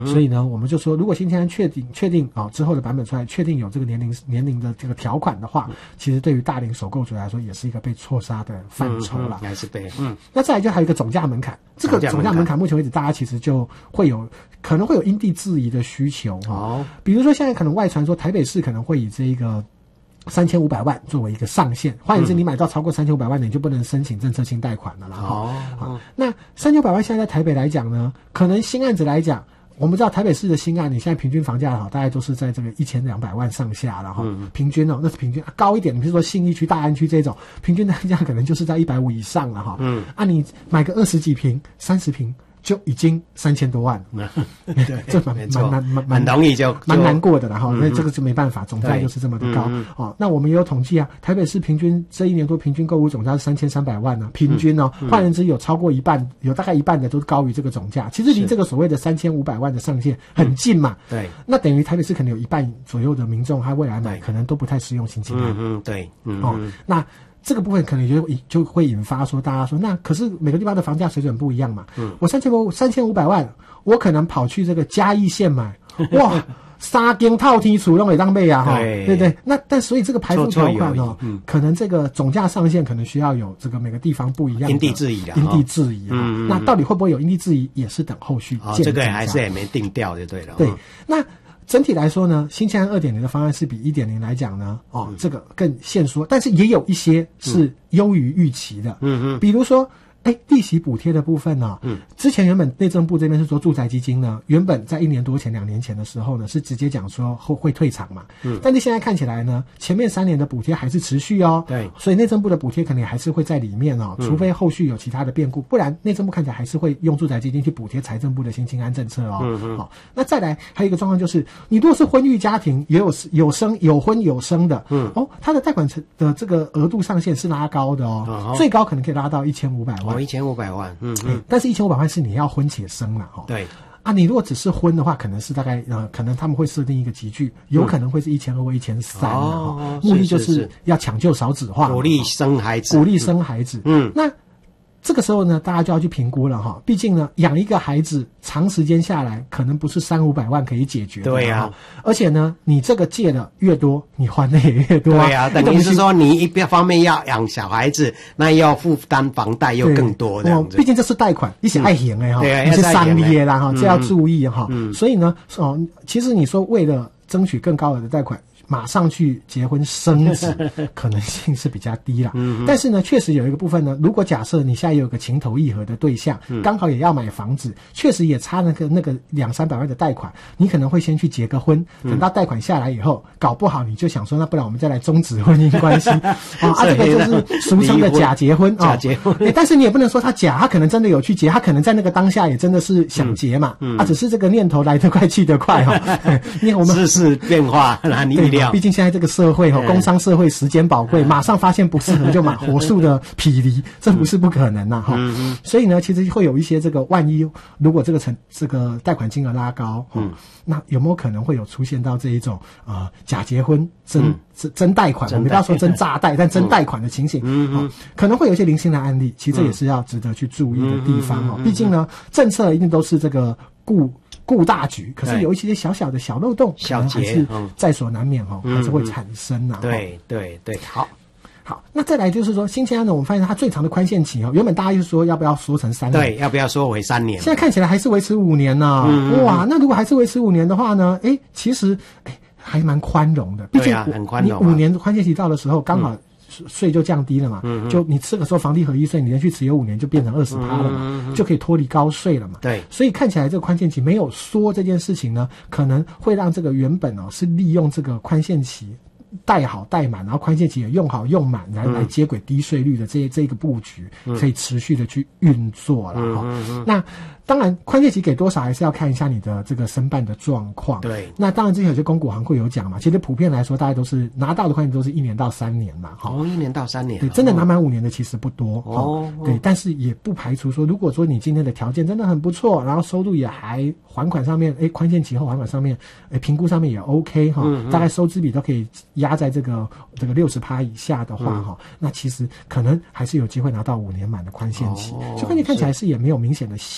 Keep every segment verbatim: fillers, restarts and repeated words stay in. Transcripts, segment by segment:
所以呢，我们就说，如果新青安确定确定啊、哦、之后的版本出来，确定有这个年龄年龄的这个条款的话，嗯、其实对于大龄首购族来说，也是一个被错杀的范畴了。 还是被嗯。 那再来就还有一个总价门槛，这个总价门槛目前为止，大家其实就会有可能会有因地制宜的需求哈、哦。比如说现在可能外传说台北市可能会以这一个三千五百万作为一个上限，换言之，你买到超过三千五百万的，你就不能申请政策性贷款了啦。 哦， 好，那三千五百万现在在台北来讲呢，可能新案子来讲。我们知道台北市的新案，你现在平均房价好，大概都是在这个一千两百万上下了哈、嗯。平均哦，那是平均、啊、高一点，你比如说信义区、大安区这种，平均的价可能就是在一百五以上了哈。嗯，啊，你买个二十几平、三十平。就已经三千多万， 对， 这蛮蛮难蛮蛮容易就蛮难过的了哈，所以这个就没办法，总价就是这么的高、嗯、哦。那我们也有统计啊，台北市平均这一年多平均购物总价是三千三百万呢、啊，平均哦，换言之有超过一半，有大概一半的都是高于这个总价，其实离这个所谓的三千五百万的上限很近嘛。 对， 那等于台北市可能有一半左右的民众，他未来买可能都不太适用新青安。 嗯嗯，对，嗯哦，那。这个部分可能就就会引发说，大家说那可是每个地方的房价水准不一样嘛。嗯，我三千五三千五百万，我可能跑去这个嘉义县买，哇，三间套梯厝拢会当买啊，哈，对不对？那但所以这个排除条款哦，嗯，可能这个总价上限可能需要有这个每个地方不一样的因地制宜啊， 因地制宜啊。 嗯， 那到底会不会有因地制宜，也是等后续见。哦，这个还是也没定调就对了。 对，那。整体来说呢，新青安 二点零 的方案是比 一点零 来讲呢，哦，嗯、这个更限缩，但是也有一些是优于预期的。嗯嗯，比如说，哎，利息补贴的部分呢、啊，嗯，之前原本内政部这边是说住宅基金呢，原本在一年多前、两年前的时候呢，是直接讲说会会退场嘛。嗯，但是现在看起来呢，前面三年的补贴还是持续哦。 对， 所以内政部的补贴肯定还是会在里面哦，除非后续有其他的变故，不然内政部看起来还是会用住宅基金去补贴财政部的新青安政策哦。嗯嗯。好、哦，那再来还有一个状况就是，你如果是婚育家庭，也有有生有婚有生的，嗯，哦，他的贷款的这个额度上限是拉高的哦，哦最高可能可以拉到一千五百万。 哦，一千五百万。嗯嗯， 欸、但是一千五百万是你要婚且生了哈。 对啊，你如果只是婚的话，可能是大概呃，可能他们会设定一个集聚，有可能会是一千二或一千三哦。目的就是要抢救少子化， 鼓励生孩子， 鼓励生孩子。嗯，那这个时候呢，大家就要去评估了哈。毕竟呢，养一个孩子长时间下来，可能不是三五百万可以解决的。 对呀、啊， 而且呢，你这个借的越多，你还的也越多、啊。 对呀、啊，等于是说你一方面要养小孩子，那要负担房贷又更多这样子。 毕竟这是贷款，一起爱行哎哈， 对， 你是商业啦哈，这要注意哈。 嗯， 所以呢，哦，其实你说为了争取更高额的贷款。马上去结婚生子可能性是比较低啦。嗯，但是呢，确实有一个部分呢，如果假设你现在有个情投意合的对象，刚、嗯、好也要买房子，确实也差那个那个两三百万的贷款，你可能会先去结个婚，等到贷款下来以后，搞不好你就想说，那不然我们再来终止婚姻关系啊，啊，这个就是俗称的假结婚啊， 假结婚、 欸。但是你也不能说他假，他可能真的有去结，他可能在那个当下也真的是想结嘛，嗯嗯、啊，只是这个念头来得快去得快哈、哦。因为我们世事变化难预料。 毕竟现在这个社会哈，工商社会时间宝贵，马上发现不适合就马火速的匹离，这不是不可能呐哈。所以呢，其实会有一些这个万一，如果这个成这个贷款金额拉高，嗯，那有没有可能会有出现到这一种呃假结婚真真真贷款？我们不要说真诈贷，但真贷款的情形，嗯，可能会有一些零星的案例，其实这也是要值得去注意的地方哈。毕竟呢，政策一定都是这个顾。顾大局，可是有一些小小的小漏洞，可能还是在所难免哈、嗯，还是会产生呐、啊。 对对对，好， 好，那再来就是说，新青安呢，我们发现它最长的宽限期哦，原本大家就说要不要缩成三年， 对，要不要缩为三年？ 现在看起来还是维持五年呢、啊嗯。哇，那如果还是维持五年的话呢？哎，其实哎还蛮宽容的，毕竟、 啊、很宽容、啊。 你五年宽限期到的时候，刚好。嗯税就降低了嘛，嗯、就你这个时候房地合一税，你连续持有五年就变成二十趴了嘛、嗯，就可以脱离高税了嘛。 对， 所以看起来这个宽限期没有缩这件事情呢，可能会让这个原本哦是利用这个宽限期贷好贷满，然后宽限期也用好用满，来、嗯、来接轨低税率的这这个布局，可以持续的去运作了哈、嗯嗯。那当然，宽限期给多少还是要看一下你的这个申办的状况。 对， 那当然之前有些公股行会有讲嘛，其实普遍来说，大家都是拿到的宽限都是一年到三年嘛。 哦，一年到三年。 对，真的拿满五年的其实不多。 哦， 对，但是也不排除说，如果说你今天的条件真的很不错，然后收入也还还款上面，哎，宽限期后还款上面，哎，评估上面也 OK 哈、嗯，大概收支比都可以压在这个这个六十趴以下的话哈、嗯，那其实可能还是有机会拿到五年满的宽限期。哦，所以宽限看起来是也没有明显的限缩。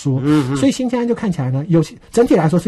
说。嗯，所以新青安就看起来呢，有整体来说是